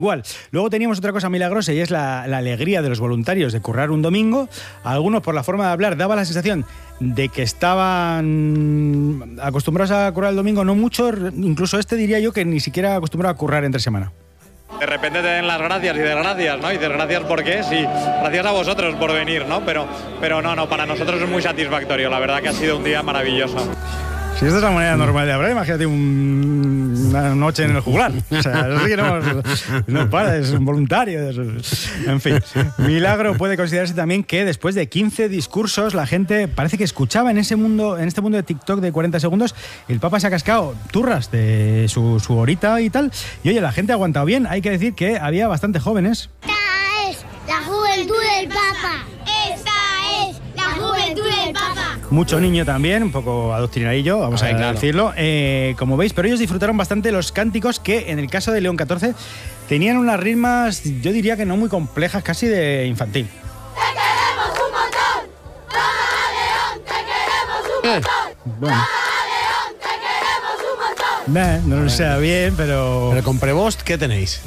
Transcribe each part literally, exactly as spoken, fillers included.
Igual. Luego teníamos otra cosa milagrosa y es la, la alegría de los voluntarios de currar un domingo. Algunos, por la forma de hablar, daba la sensación de que estaban acostumbrados a currar el domingo, no mucho, incluso este diría yo que ni siquiera acostumbrado a currar entre semana. De repente te den las gracias y de gracias, ¿no? Y de gracias por qué, sí, gracias a vosotros por venir, ¿no? Pero, pero no, no, para nosotros es muy satisfactorio, la verdad que ha sido un día maravilloso. Si esta es la manera normal de hablar, imagínate un, una noche en el juglar. O sea, es que no, no para, es un voluntario. En fin, milagro puede considerarse también que después de quince discursos la gente parece que escuchaba en ese mundo, en este mundo de TikTok de cuarenta segundos, el Papa se ha cascado turras de su, su horita y tal. Y oye, la gente ha aguantado bien. Hay que decir que había bastante jóvenes. Esta es la juventud del Papa. Esta es la juventud del Papa. Mucho niño también, un poco adoctrinadillo, vamos a, ver, a claro. decirlo, eh, como veis, pero ellos disfrutaron bastante los cánticos que, en el caso de León catorce, tenían unas ritmas, yo diría que no muy complejas, casi de infantil. ¡Te queremos un montón! ¡Toma, León! ¡Te queremos un montón! Eh, bueno. ¡Toma, León! ¡Te queremos un montón! Nah, no lo sé bien, pero... Pero con Prevost, ¿qué tenéis?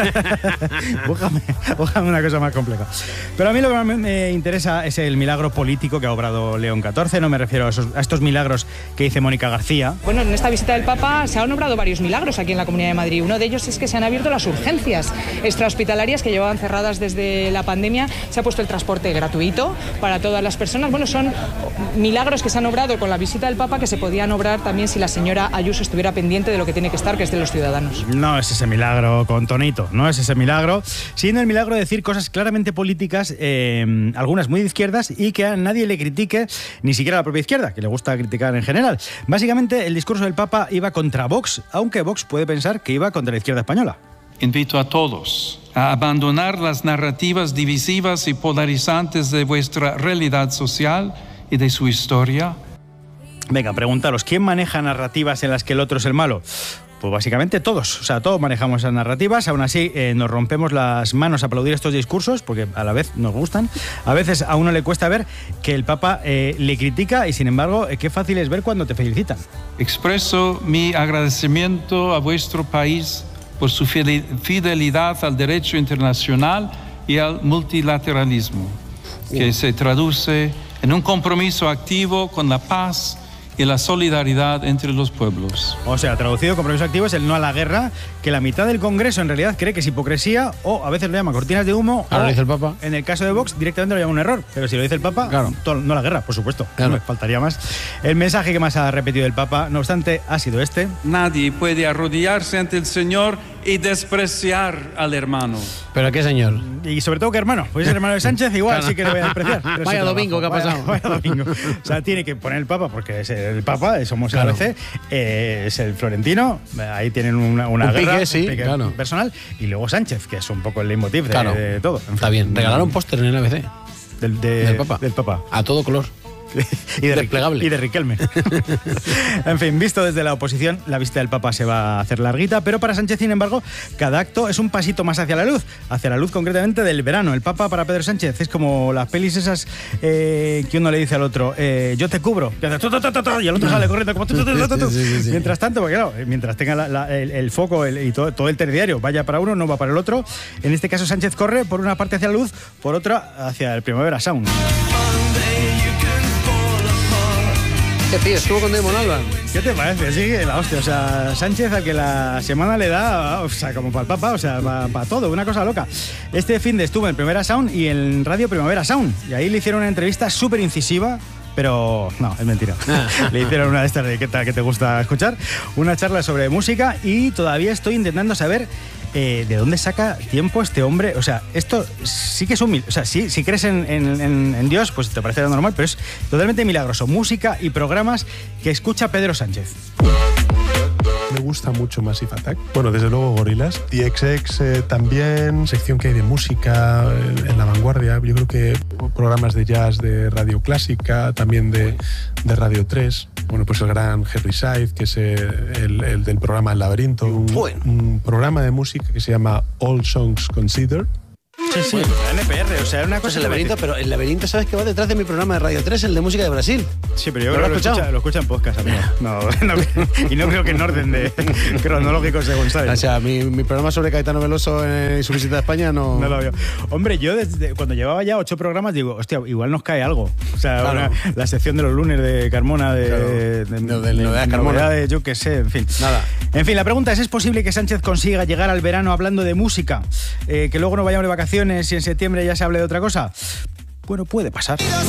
búscame, búscame una cosa más compleja. Pero a mí lo que más me interesa es el milagro político que ha obrado León catorce. No me refiero a, esos, a estos milagros que dice Mónica García. Bueno, en esta visita del Papa se han obrado varios milagros aquí en la Comunidad de Madrid. Uno de ellos es que se han abierto las urgencias extrahospitalarias que llevaban cerradas desde la pandemia. Se ha puesto el transporte gratuito para todas las personas. Bueno, son milagros que se han obrado con la visita del Papa que se podían obrar también si la señora Ayuso estuviera pendiente de lo que tiene que estar, que es de los ciudadanos. No es ese milagro con tonito, no es ese milagro, sino el milagro de decir cosas claramente políticas, eh, algunas muy de izquierdas, y que a nadie le critique, ni siquiera a la propia izquierda, que le gusta criticar en general. Básicamente, el discurso del Papa iba contra Vox, aunque Vox puede pensar que iba contra la izquierda española. Invito a todos a abandonar las narrativas divisivas y polarizantes de vuestra realidad social y de su historia. Venga, preguntaros, ¿quién maneja narrativas en las que el otro es el malo? Pues básicamente todos, o sea, todos manejamos esas narrativas, aún así eh, nos rompemos las manos a aplaudir estos discursos, porque a la vez nos gustan. A veces a uno le cuesta ver que el Papa eh, le critica y sin embargo, eh, qué fácil es ver cuando te felicitan. Expreso mi agradecimiento a vuestro país por su fidelidad al derecho internacional y al multilateralismo, que se traduce en un compromiso activo con la paz y la solidaridad entre los pueblos. O sea, traducido, compromiso activo es el no a la guerra, que la mitad del Congreso en realidad cree que es hipocresía, o a veces lo llama cortinas de humo. Ahora o, lo dice el Papa. En el caso de Vox, directamente lo llama un error. Pero si lo dice el Papa, claro. no a la guerra, por supuesto. Claro. No me faltaría más. El mensaje que más ha repetido el Papa, no obstante, ha sido este. Nadie puede arrodillarse ante el Señor y despreciar al hermano. ¿Pero qué señor? Y sobre todo que hermano, pues es hermano de Sánchez, igual claro. Sí que lo voy a despreciar. Vaya domingo, ¿qué ha pasado? Vaya, vaya domingo. O sea, tiene que poner el Papa, porque es el Papa, somos claro. el A B C, eh, es el Florentino, ahí tienen una, una un guerra pique, sí, un pique claro. personal, y luego Sánchez, que es un poco el leitmotiv de, claro. de todo. En fin. Está bien, regalaron un póster en el A B C. Del, de, del, Papa. del Papa. A todo color. y de desplegable. Y de Riquelme. En fin, visto desde la oposición, la visita del Papa se va a hacer larguita, pero para Sánchez, sin embargo, cada acto es un pasito más hacia la luz, hacia la luz concretamente del verano. El Papa para Pedro Sánchez es como las pelis esas eh, que uno le dice al otro, eh, yo te cubro, y el otro sale corriendo como... Mientras tanto, porque claro, mientras tenga la, la, el, el foco el, y todo, todo el telediario vaya para uno, no va para el otro. En este caso, Sánchez corre por una parte hacia la luz, por otra hacia el Primavera Sound. ¿Qué tío? ¿Estuvo con Damon Albarn? ¿Qué te parece? Sí, la hostia. O sea, Sánchez a que la semana le da, o sea, como para el Papa, o sea, para pa todo, una cosa loca. Este fin de estuvo en Primavera Sound y en Radio Primavera Sound. Y ahí le hicieron una entrevista súper incisiva. Pero no, es mentira. Le hicieron una de estas de ¿qué tal que te gusta escuchar? Una charla sobre música y todavía estoy intentando saber eh, de dónde saca tiempo este hombre. O sea, esto sí que es un... O sea, sí, si crees en, en, en, en Dios, pues te parece normal, pero es totalmente milagroso. Música y programas que escucha Pedro Sánchez. Me gusta mucho Massive Attack. Bueno, desde luego Gorillaz. D X X eh, también. Sección que hay de música en, en La Vanguardia. Yo creo que programas de jazz de Radio Clásica, también de, de Radio tres. Bueno, pues el gran Harry Said, que es el, el del programa El Laberinto. Un, bueno. un programa de música que se llama All Songs Considered. Sí, sí, la N P R, o sea, era una Pues cosa... el que me laberinto, decía- pero el laberinto, ¿sabes qué va detrás de mi programa de Radio tres, el de música de Brasil? Sí, pero yo ¿No creo lo que has lo escuchado? escucha, lo escucha en podcast, amigo. No, no, y no creo que en orden de cronológico según O sabes. sea, mi, mi programa sobre Caetano Veloso en su visita a España no... No lo veo. Hombre, yo desde cuando llevaba ya ocho programas digo, hostia, igual nos cae algo. O sea, Claro. una- la sección de los lunes de Carmona, de, Claro. de, De- de novedades Carmona. novedades, yo qué sé, en fin. Nada. En fin, la pregunta es, ¿es posible que Sánchez consiga llegar al verano hablando de música? Eh, que luego no vayamos de vacaciones y en septiembre ya se hable de otra cosa. Bueno, puede pasar.